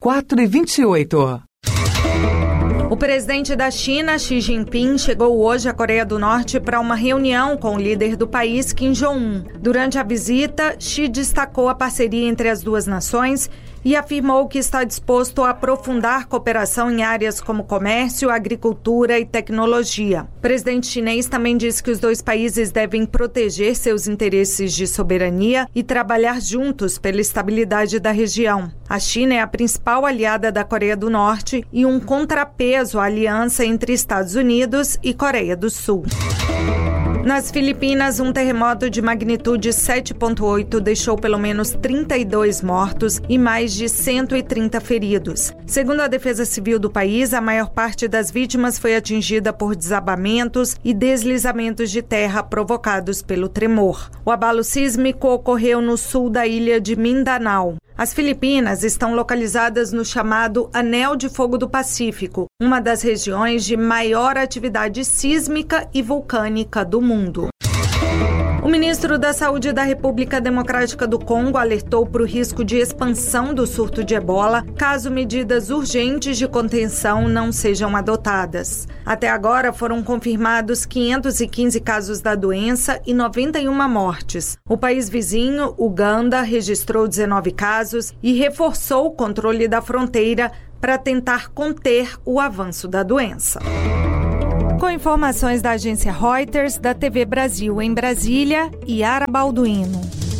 4h28. O presidente da China, Xi Jinping, chegou hoje à Coreia do Norte para uma reunião com o líder do país, Kim Jong-un. Durante a visita, Xi destacou a parceria entre as duas nações e afirmou que está disposto a aprofundar cooperação em áreas como comércio, agricultura e tecnologia. O presidente chinês também disse que os dois países devem proteger seus interesses de soberania e trabalhar juntos pela estabilidade da região. A China é a principal aliada da Coreia do Norte e um contrapeso à aliança entre Estados Unidos e Coreia do Sul. Nas Filipinas, um terremoto de magnitude 7,8 deixou pelo menos 32 mortos e mais de 130 feridos. Segundo a Defesa Civil do país, a maior parte das vítimas foi atingida por desabamentos e deslizamentos de terra provocados pelo tremor. O abalo sísmico ocorreu no sul da ilha de Mindanao. As Filipinas estão localizadas no chamado Anel de Fogo do Pacífico, uma das regiões de maior atividade sísmica e vulcânica do mundo. O ministro da Saúde da República Democrática do Congo alertou para o risco de expansão do surto de ebola caso medidas urgentes de contenção não sejam adotadas. Até agora foram confirmados 515 casos da doença e 91 mortes. O país vizinho, Uganda, registrou 19 casos e reforçou o controle da fronteira para tentar conter o avanço da doença. Com informações da agência Reuters, da TV Brasil em Brasília, Yara Balduino.